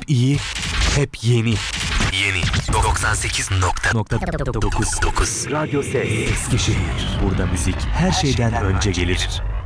iyi, hep yeni. Yeni 98.9 Radyo Ses Eskişehir. Burada müzik her şeyden önce gelir.